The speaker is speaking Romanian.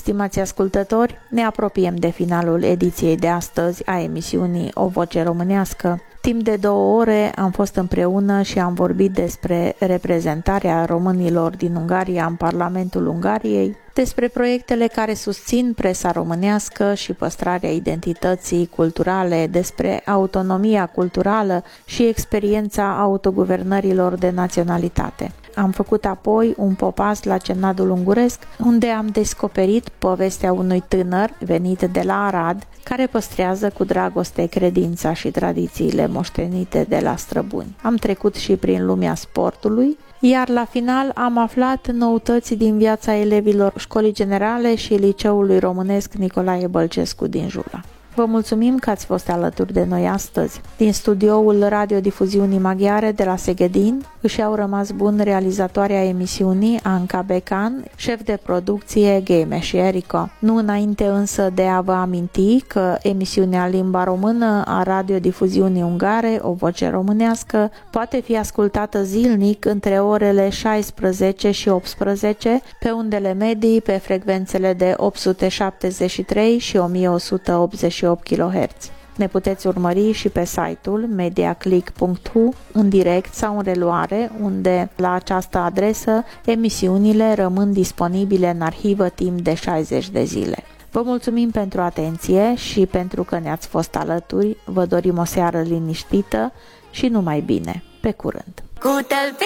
Stimați ascultători, ne apropiem de finalul ediției de astăzi a emisiunii O Voce Românească. Timp de 2 ore am fost împreună și am vorbit despre reprezentarea românilor din Ungaria în Parlamentul Ungariei, despre proiectele care susțin presa românească și păstrarea identității culturale, despre autonomia culturală și experiența autoguvernărilor de naționalitate. Am făcut apoi un popas la Cenadul Unguresc, unde am descoperit povestea unui tânăr venit de la Arad, care păstrează cu dragoste credința și tradițiile moștenite de la străbuni. Am trecut și prin lumea sportului, iar la final am aflat noutăți din viața elevilor Școlii Generale și Liceului Românesc Nicolae Bălcescu din Jula. Vă mulțumim că ați fost alături de noi astăzi. Din studioul radiodifuziunii maghiare de la Segedin își au rămas bun realizatoarea emisiunii Anca Becan, șef de producție Game și Erico. Nu înainte însă de a vă aminti că emisiunea Limba Română a radiodifuziunii ungare, O Voce Românească, poate fi ascultată zilnic între orele 16 și 18 pe undele medii pe frecvențele de 873 și 1188 kHz. Ne puteți urmări și pe site-ul mediaclick.hu în direct sau în reluare, unde la această adresă emisiunile rămân disponibile în arhivă timp de 60 de zile. Vă mulțumim pentru atenție și pentru că ne-ați fost alături. Vă dorim o seară liniștită și numai bine. Pe curând!